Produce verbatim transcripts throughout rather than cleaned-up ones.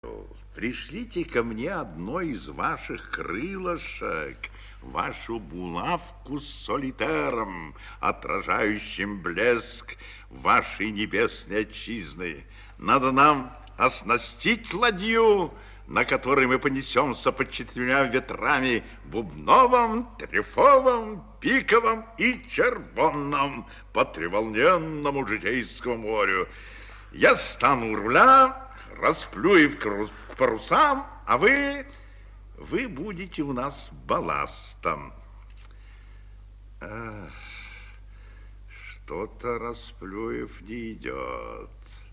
Пришлите ко мне одно из ваших крылышек, вашу булавку с солитером, отражающим блеск вашей небесной отчизны. Надо нам оснастить ладью, на которой мы понесемся под четырьмя ветрами: бубновым, трефовым, пиковым и червонным по треволненному житейскому морю. Я стану у руля, расплюю в парусам, а вы, вы будете у нас балластом. Ах, что-то Расплюев не идет.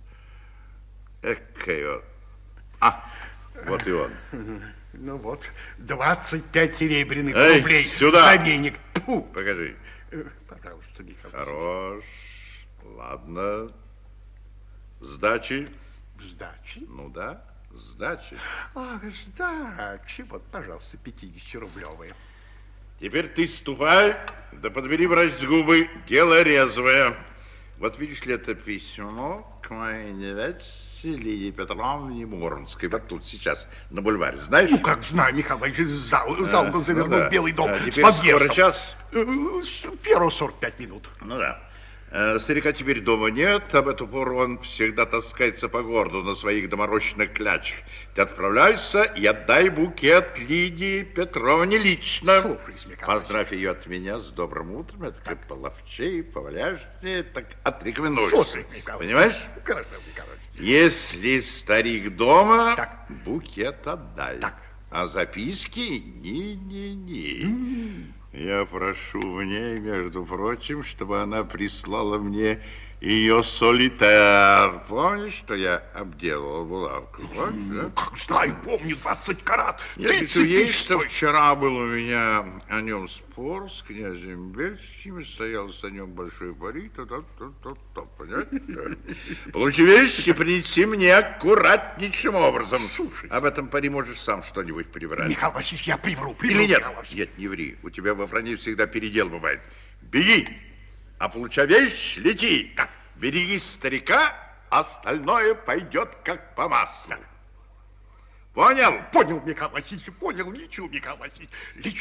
Экая. А, вот и он. Ну вот, двадцать пять серебряных Эй, рублей. сюда. За веник. Тьфу. Покажи. Пожалуйста, Михаил. Хорош. Ладно. Сдачи. Сдачи? Ну да, сдачи. Ах, сдачи. Вот, пожалуйста, пятидесятирублевые. Теперь ты ступай, да подбери, брать губы, дело резвое. Вот видишь ли, это письмо к моей невесте Лидии Петровне Муромской. Вот тут сейчас, на бульваре, знаешь? Ну, как знаю, Михаил Иванович, за, за угол завернул, ну да. в Белый дом, А с теперь подъездом. скоро час? Первого сорок пять минут. Ну да. Э, Старика теперь дома нет, об эту пору он всегда таскается по городу на своих доморощенных клячах. Ты отправляйся и отдай букет Лидии Петровне лично. Слушаюсь, Михаил. Поздравь ее от меня с добрым утром. Это ты половчей, поваляжнее, так отрекомендуешься. Слушай, Михаил. Понимаешь? Хорошо, Михаил. Если старик дома, Так. букет отдай. Так. А записки ни-ни-ни. Я прошу в ней, между прочим, чтобы она прислала мне ее солитер. Помнишь, что я обделал булавку? Помнишь, да? Как знаю, помню, двадцать карат. Я пишу ей, что вчера был у меня о нем спор с князем Бельским, и состоялся о нем большой пари, то-то-то-то, понятно? Получи вещи, принеси мне аккуратнейшим образом. Слушай. Об этом пари можешь сам что-нибудь приврать. Михаил Васильевич, я привру, привру. Или нет? Михаил Васильевич. Нет, не ври. У тебя во вранье всегда передел бывает. Беги, а получа вещь, лети. Береги старика, остальное пойдет как по маслу. Понял? Понял, Михаил Васильевич, понял. Лечу, Михаил Васильевич, лечу.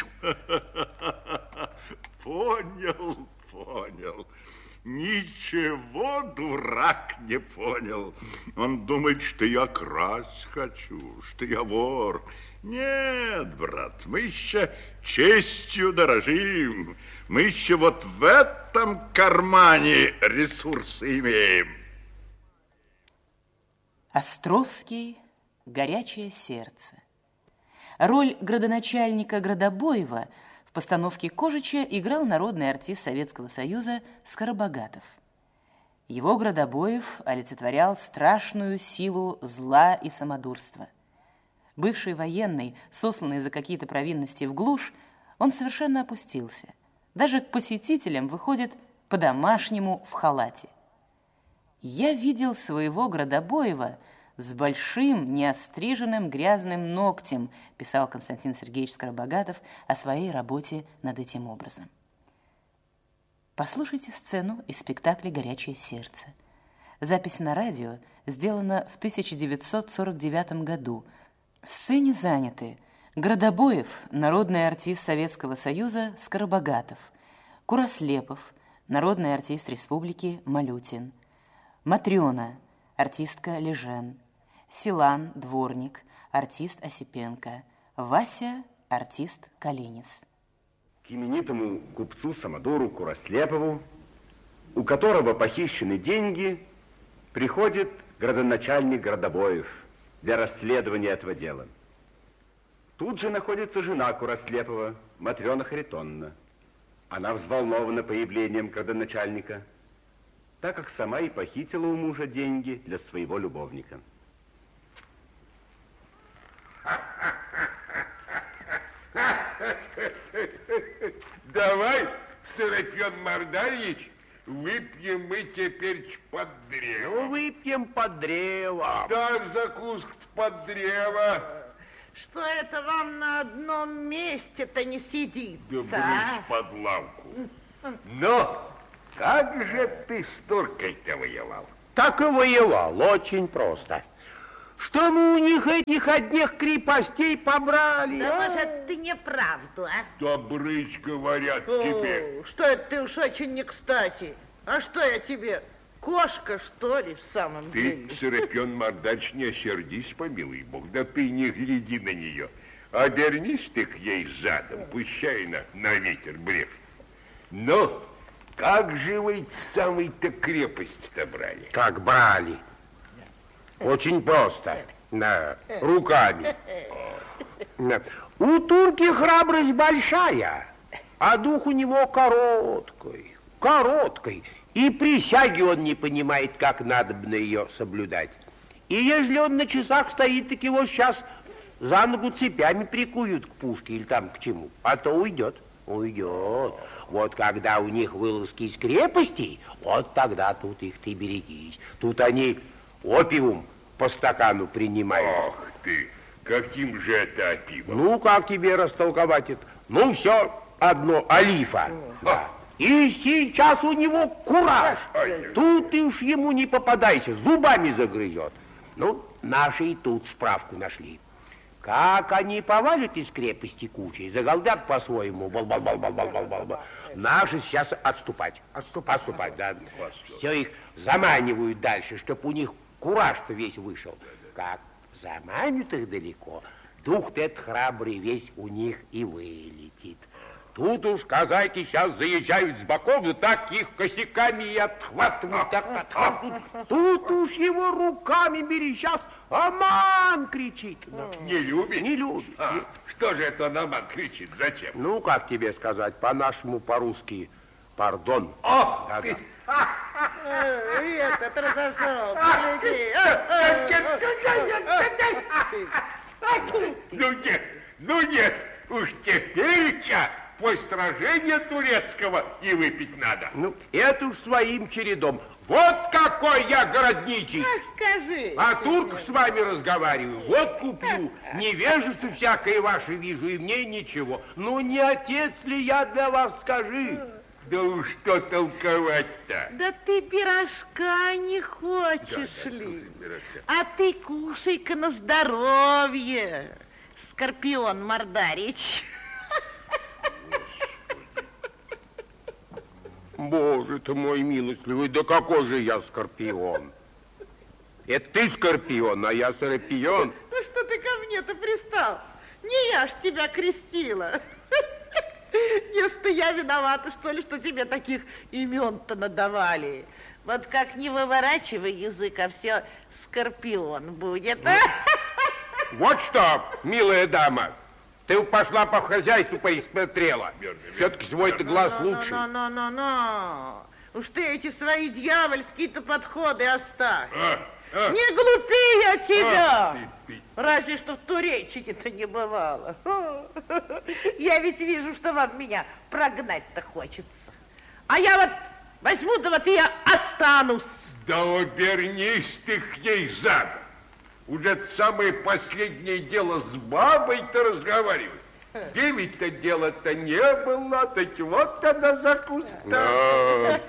Понял, понял. Ничего дурак не понял. Он думает, что я красть хочу, что я вор. Нет, брат, мы еще честью дорожим. Мы еще вот в этом кармане ресурсы имеем. Островский «Горячее сердце». Роль градоначальника Градобоева в постановке Кожича играл народный артист Советского Союза Скоробогатов. Его Градобоев олицетворял страшную силу зла и самодурства. Бывший военный, сосланный за какие-то провинности в глушь, он совершенно опустился. Даже к посетителям выходит по-домашнему в халате. Я видел своего Градобоева с большим, неостриженным грязным ногтем, писал Константин Сергеевич Скоробогатов о своей работе над этим образом. Послушайте сцену из спектакля «Горячее сердце». Запись на радио сделана в тысяча девятьсот сорок девятом году. В сцене заняты Градобоев, народный артист Советского Союза Скоробогатов, Курослепов, народный артист Республики Малютин, Матрена, артистка Лежен, Силан, дворник, артист Осипенко, Вася, артист Калинис. К именитому купцу Самодуру Курослепову, у которого похищены деньги, приходит градоначальник Градобоев для расследования этого дела. Тут же находится жена Курослепова, Матрена Харитонна. Она взволнована появлением градоначальника, так как сама и похитила у мужа деньги для своего любовника. Давай, Серапион Мордальевич, выпьем мы теперь под древо. Ну, выпьем под древо. Ставь закуску под древо. Что это вам на одном месте-то не сидится? Да а? брысь под лавку. Но как же ты с туркой-то воевал? Так и воевал, очень просто. что мы у них этих одних крепостей побрали. Да, может, ты неправду, а? Добрыч, говорят О, тебе. что это ты уж очень не кстати. А что я тебе, кошка, что ли, в самом Ты, деле? Серапион Мордач, не сердись, помилуй бог, да ты не гляди на нее. Обернись ты к ей задом, пущай на, на ветер брешь. Но как же вы самой-то крепость-то брали? Как брали? Очень просто. Да, руками. Да. У турки храбрость большая, а дух у него короткий. Короткий. И присяги он не понимает, как надо бы на ее соблюдать. И если он на часах стоит, так его сейчас за ногу цепями прикуют к пушке или там к чему. А то уйдет. Уйдет. Вот когда у них вылазки из крепостей, вот тогда тут их ты берегись. Тут они опиум по стакану принимают. Ах ты, каким же это опивом? Ну, как тебе растолковать это? Ну, все одно, олифа. Да. И сейчас у него кураж. Тут ты уж ему не попадайся, зубами загрызет. Ну, наши и тут справку нашли. Как они повалят из крепости кучей, загалдят по-своему, бал-бал-бал-бал-бал-бал-бал. Наши сейчас отступать. Отступать, отступать, да. Все их заманивают дальше, чтоб у них кураж-то весь вышел. Как заманят их далеко, дух-то этот храбрый весь у них и вылетит. Тут уж казаки сейчас заезжают с боков, и так их косяками и отхватывают, так отхватывают. Тут уж его руками бери, сейчас «Аман!» кричит. Не любит? Не любит. А, что же это он Аман кричит? Зачем? Ну, как тебе сказать, по-нашему, по-русски, пардон. О, Да, ты... да. Этот разошел, гляди. Ну нет, ну нет, уж теперь-то после сражения турецкого и выпить надо. Ну, это уж своим чередом. Вот какой я городничий. А скажи. А турк с вами разговариваю, вот куплю. Невежество всякое ваше вижу, и мне ничего. Ну, не отец ли я для вас, скажи? Да уж что толковать-то? Да ты пирожка не хочешь Да, да, ли? слушай, пирожка. А ты кушай-ка на здоровье, Скорпион Мордарич. Боже ты мой милостливый, да какой же я скорпион? Это ты скорпион, а я серапион. Ну что ты ко мне-то пристал? Не я ж тебя крестила. Неужто я виновата, что ли, что тебе таких имен-то надавали? Вот как не выворачивай язык, а все Скорпион будет. Вот что, милая дама, ты пошла по хозяйству, поисмотрела. Все-таки свой-то глаз лучше. Но-но-но-но. Уж ты эти свои дьявольские-то подходы оставь. А, а. Не глупи я тебя. А, ты, ты. Разве что в Туреччине-то не бывало. Я ведь вижу, что вам меня прогнать-то хочется. А я вот возьму, да вот и я останусь. Да обернись ты к ней задом. Уже это самое последнее дело с бабой-то разговаривать. Девять-то дела-то не было, так вот она закуска. Да.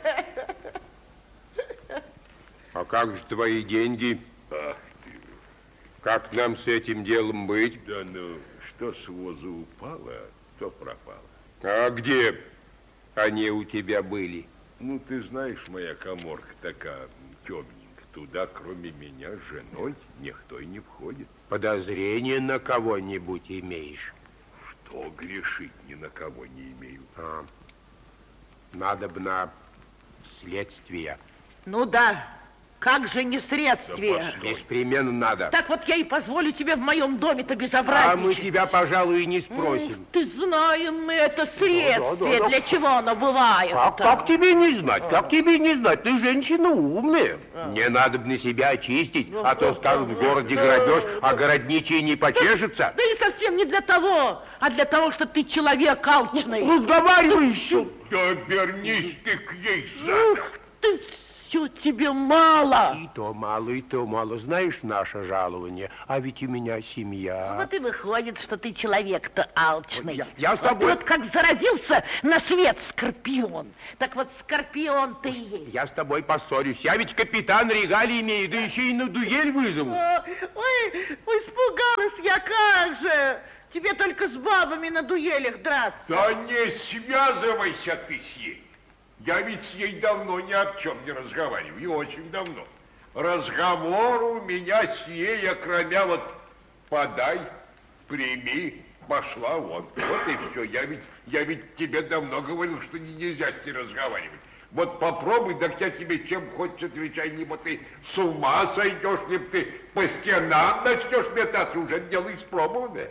А как же твои деньги? Ах ты. Как нам с этим делом быть? Да ну, что с воза упало, то пропало. А где они у тебя были? Ну, ты знаешь, моя каморка такая темненькая. Туда, кроме меня, с женой никто и не входит. Подозрение на кого-нибудь имеешь? Что грешить ни на кого не имею. А, надо бы на следствие. Ну да, как же не средствие? Да пошли. Беспременно надо. Так вот я и позволю тебе в моем доме-то безобразничать. А мы тебя, пожалуй, и не спросим. Ты знаем мы это средствие, Да, да, да. для чего оно бывает. Как, как тебе не знать? Как тебе не знать? Ты женщина умная. Не надо бы на себя очистить, а то скажут, в городе грабеж, а городничий не почешется. Да и совсем не для того, а для того, что ты человек алчный. Разговаривай еще. Да обернись ты к ней задом. Ух ты, все тебе мало. И то мало, и то мало. Знаешь, наше жалование, а ведь у меня семья. Вот и выходит, что ты человек-то алчный. Я, я с Вот тобой... ты вот как зародился на свет скорпион, так вот скорпион ты и есть. Я с тобой поссорюсь. Я ведь капитан регалий имею, да еще и на дуэль вызову. О, ой, ой, испугалась я, как же. Тебе только с бабами на дуэлях драться. Да не связывайся ты с ней. Я ведь с ней давно ни о чем не разговариваю, и очень давно. Разговор у меня с ней, кроме вот подай, прими, пошла вон. Вот и все. Я ведь, я ведь тебе давно говорил, что нельзя с ней разговаривать. Вот попробуй, да я тебе чем хочешь отвечай, либо ты с ума сойдешь, либо ты по стенам начнешь метаться, уже дело испробованное.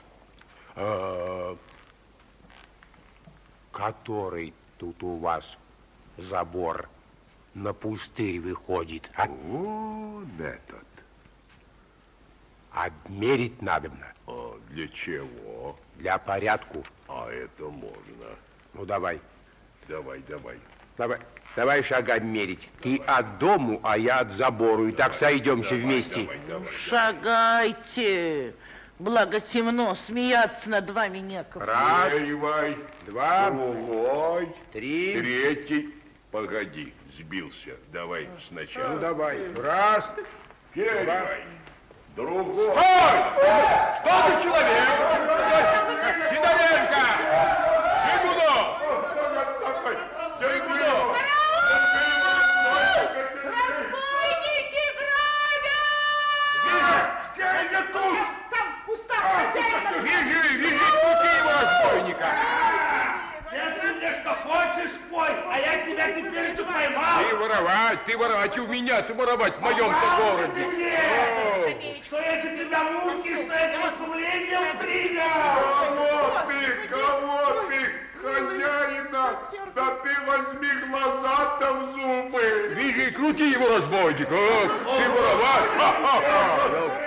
А, который тут у вас забор на пустырь выходит, а? Вот этот. Обмерить надобно. А для чего? Для порядку. А это можно. Ну, давай. Давай, давай. Давай, давай шагать мерить. Ты от дому, а я от забору. И так сойдемся давай, вместе. Давай, давай, Шагайте. Благо темно, смеяться над вами некому. Раз, Первый, два, другой, три. третий. Погоди, сбился. Давай Ну, сначала. давай. Раз. Первый, другой. Что ты, человек? Сидоренко! Жигунов! Разбойники грабят! Где я тут? Там в кустах хозяина! Вяжи, вяжи, крути его, разбойника! Ты мне что хочешь, пой, а я тебя теперь еще поймал. Ты воровать, ты воровать, и у меня ты воровать в моем-то городе. Нет, что если тебя муки, что этого сумлением принял. Кого ты, кого ты, хозяина? Да ты возьми глаза-то в зубы. Вяжи, крути его, разбойник, а? Ты воровать. Ха-ха-ха.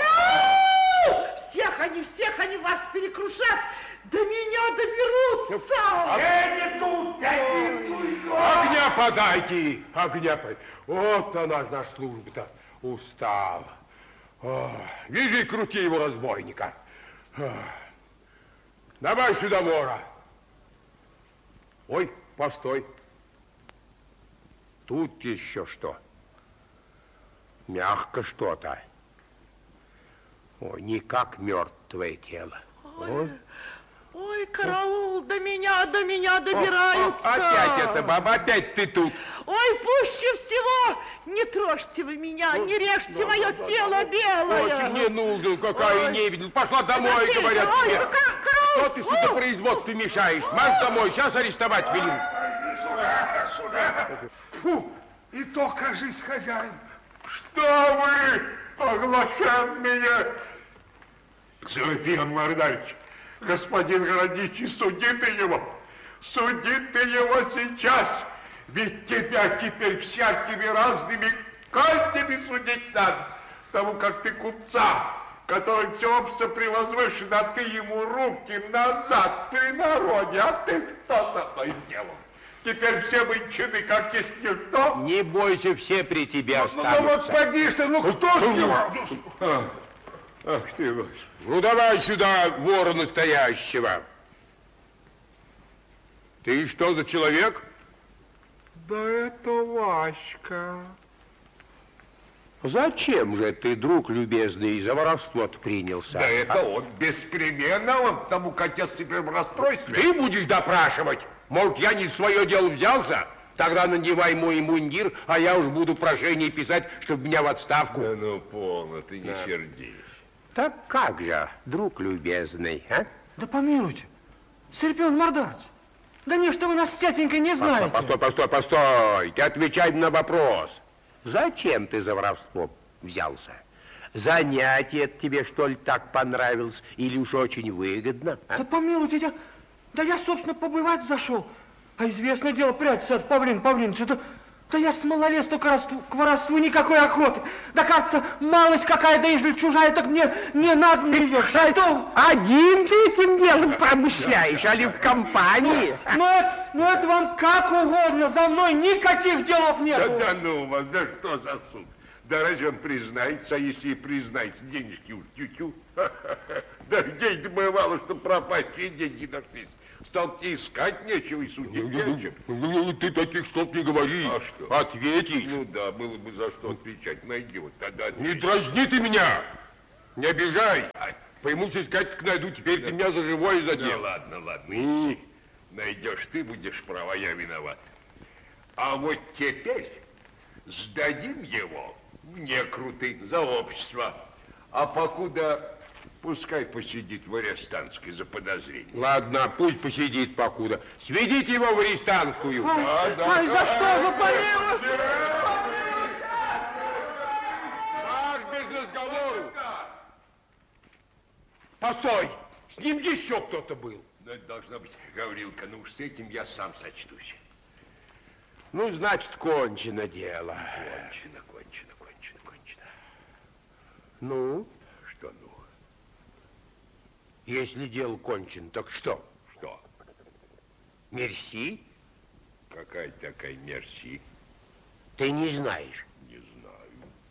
Всех они, всех они вас перекрушат, до меня доберутся. Сядь тут, пятницу. Огня подайте, огня подайте. Вот она, наша служба-то, устала. Ох, вяжи, крути его, разбойника. Ох. Давай сюда, вора. Ой, постой. Тут еще что? Мягко что-то. Ой, не как мертвое тело. Ой, ой, караул, до меня, до меня добираются. О, о, опять это, баба, опять ты тут. Ой, пуще всего, не трожьте вы меня, не режьте мое тело белое. Очень не нужен, какая Ой. не видел. Пошла домой, Подождите, говорят ой, тебе. ну ка- караул. Что ты судопроизводству мешаешь? Марш домой, сейчас арестовать велим. Фу, и то, кажись, хозяин. Что вы оглашаете меня? Серафим Мордович, господин Городничий, суди ты его. Суди ты его сейчас. Ведь тебя теперь всякими разными казнями судить надо. Потому как ты купца, который все общество превозвышено, а ты ему руки назад при народе. А ты что со мной сделал? Теперь все мы чины, как есть никто. Не бойся, все при тебе Ну, ну вот останутся. поди ты, ну кто ж его? А, ах ты, Господи. Ну, давай сюда вора настоящего. Ты что за человек? Да это Васька. Зачем же ты, друг любезный, за воровство принялся? Да это он беспременно, он тому отец теперь в расстройстве. Ты будешь допрашивать? Может, я не в свое дело взялся? Тогда надевай мой мундир, а я уж буду прошение писать, чтобы меня в отставку. Да ну полно, ты не Да. сердись. Так как же, друг любезный, а? Да помилуйте, Серпион Мордович, да не, что вы нас с тятенькой не знаете. Постой, постой, постой, ты отвечай на вопрос. Зачем ты за воровство взялся? Занятие тебе, что ли, так понравилось? Или уж очень выгодно? А? Да помилуйте, я, да я, собственно, побывать зашел. А известное дело, прячется от Павлина Павлиновича, это Да я с малолетства к воровству, к воровству никакой охоты. Да, кажется, малость какая, да ежели чужая, так мне не надо ее. Что? Один ты этим делом промышляешь, а ли в компании? Ну это, ну это вам как угодно, за мной никаких делов нет. Да, да ну вас, да что за суд? Да разве он признается, а если и признается, денежки уж тю-тю. Да где-то бывало, что пропащие деньги нашлись. Стал тебе искать нечего и судить нечего. Ну, ты таких слов не говори. А что? Ответить. Ну да, было бы за что отвечать. Найдет, тогда Не ответь. дразни ты меня. Не обижай. Поймусь искать, так найду. Теперь ты меня за живое Ну задел. ладно, ладно. И найдешь, ты будешь права, я виноват. А вот теперь сдадим его в некруты за общество. А покуда пускай посидит в арестантской за подозрение. Ладно, пусть посидит покуда. Сведите его в арестантскую. Ай, Да, да. ай, за что же помилуйте? Аж без разговору. Постой, с ним еще кто-то был. Ну, это должна быть Гаврилка. Ну уж с этим я сам сочтусь. Ну, значит, кончено дело. Кончено, кончено, кончено, кончено. Ну, Что ну? если дело кончено, так что? Что? Мерси? Какая такая мерси? Ты не знаешь. Не знаю.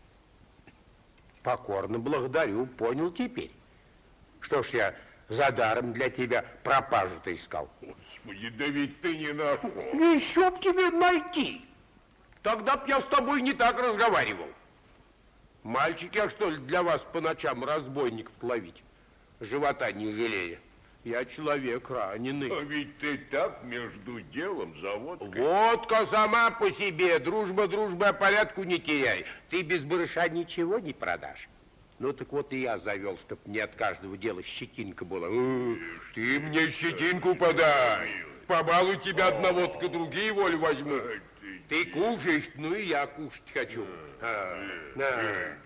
Покорно благодарю, понял теперь. Что ж я за даром для тебя пропажу-то искал? Господи, да ведь ты не нашел. Еще б тебе найти. Тогда б я с тобой не так разговаривал. Мальчики, а что ли для вас по ночам разбойников ловить? Живота не жалея. Я человек раненый. А ведь ты так между делом за водкой. Водка сама по себе, дружба дружба, порядку не теряй. Ты без барыша ничего не продашь. Ну так вот и я завел, чтоб мне от каждого дела щетинка была. Э, Ты мне щетинку подай. Побалуй тебя одна водка, другие волю возьму. Ты кушаешь, ну и я кушать хочу. А, на.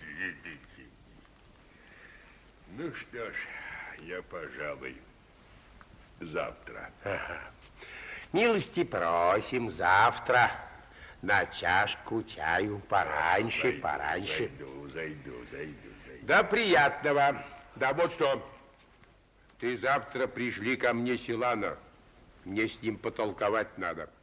Ну что ж, я, пожалуй, завтра. Милости просим завтра на чашку чаю пораньше, Зайду, пораньше. Зайду, зайду, зайду, зайду. Да приятного. Да вот что. Ты завтра пришли ко мне Силана. Мне с ним потолковать надо.